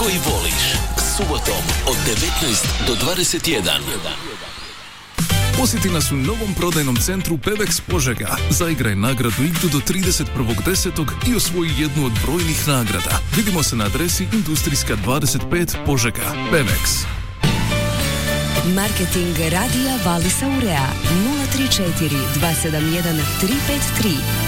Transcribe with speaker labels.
Speaker 1: koji voliš. Subotom od 19 do 21.
Speaker 2: Posjeti nas u novom prodajnom centru Pevex Požega. Zaigraj nagradu igru do 31.10. i osvoji jednu od brojnih nagrada. Vidimo se na adresi Industrijska 25 Požega. Pevex.
Speaker 3: Marketing radija Valisa Urea 034 271 353.